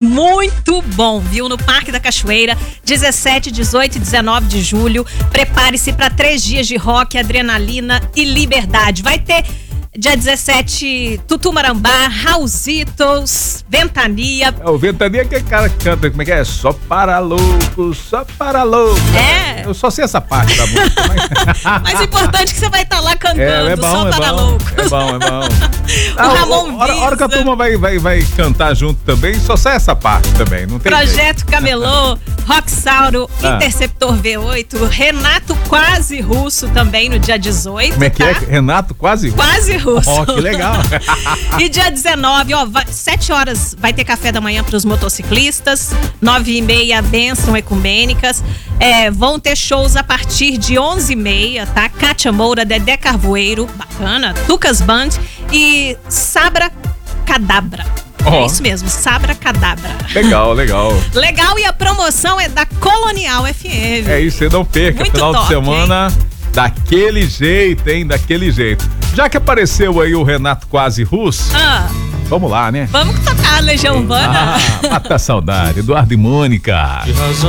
muito bom, viu? No Parque da Cachoeira, 17, 18 e 19 de julho. Prepare-se para 3 dias de rock, adrenalina e liberdade. Vai ter dia 17, Tutumarambá, Raulzitos, Ventania. O Ventania é aquele cara que canta, como é que é? Só para louco, só para louco. É. Eu só sei essa parte da música. Mas o importante é que você vai estar lá cantando, só para loucos. É bom. O Ramon A hora que a Visa. turma vai cantar junto também, só sai essa parte também, não tem Projeto Camelô, Roxauro, Interceptor V8, Renato Quase Russo também no dia 18. Como é que tá? é? Renato Quase Quase Russo. Ó, que legal. E dia 19, 7 horas vai ter café da manhã para os motociclistas, 9h30, bênção ecumênicas. Vão ter shows a partir de 11h30, tá? Kátia Moura, Dedé Carvoeiro, bacana, Tucas Band e Sabra Cadabra. É isso mesmo, Sabra Cadabra. Legal. Legal, e a promoção é da Colonial FM. É isso, você não perca. Muito Final top, de semana, daquele jeito, hein? Daquele jeito. Já que apareceu aí o Renato Quase Russo, vamos lá, né? Vamos tocar a Legião Urbana. Mata a saudade. Eduardo e Mônica. De razão